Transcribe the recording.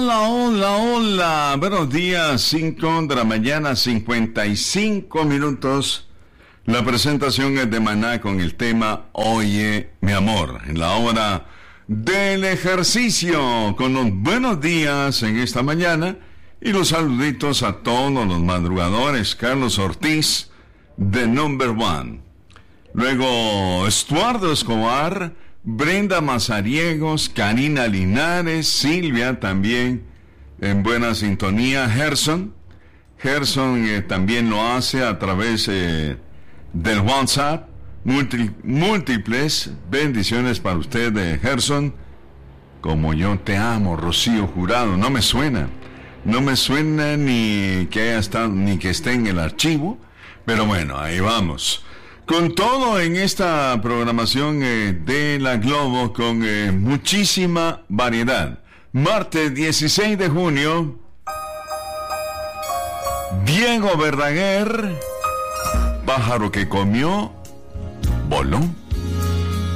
Hola, hola, hola. Buenos días, 5 de la mañana, 55 minutos. La presentación es de Maná con el tema Oye, mi amor, en la hora del ejercicio, con los buenos días en esta mañana y los saluditos a todos los madrugadores. Carlos Ortiz, de Number One. Luego, Estuardo Escobar, Brenda Mazariegos, Karina Linares, Silvia también en buena sintonía, Gerson también lo hace a través del WhatsApp. Múltiples bendiciones para usted, Gerson. Como yo te amo, Rocío Jurado. No me suena ni que haya estado, ni que esté en el archivo, pero bueno, ahí vamos. Con todo en esta programación de La Globo, con muchísima variedad. Martes 16 de junio, Diego Verdaguer, pájaro que comió, voló.